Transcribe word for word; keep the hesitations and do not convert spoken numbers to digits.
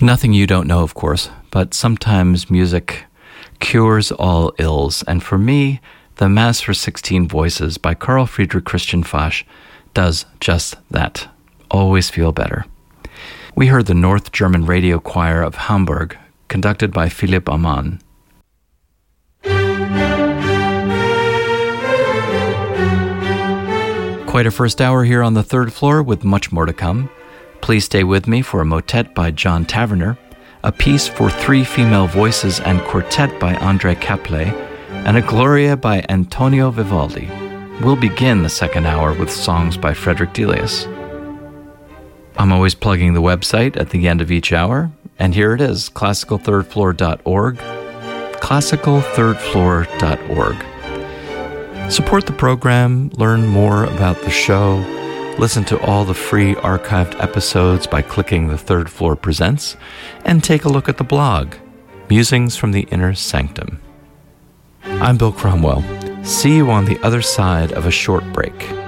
Nothing you don't know, of course, but sometimes music cures all ills, and for me, the Mass for sixteen Voices by Carl Friedrich Christian Fasch does just that. Always feel better. We heard the North German Radio Choir of Hamburg, conducted by Philipp Amann. Quite a first hour here on the third floor with much more to come. Please stay with me for a motet by John Taverner, a piece for three female voices and quartet by André Caplet, and a Gloria by Antonio Vivaldi. We'll begin the second hour with songs by Frederick Delius. I'm always plugging the website at the end of each hour, and here it is, classical third floor dot org, classical third floor dot org. Support the program, learn more about the show, listen to all the free archived episodes by clicking the Third Floor Presents, and take a look at the blog, Musings from the Inner Sanctum. I'm Bill Cromwell. See you on the other side of a short break.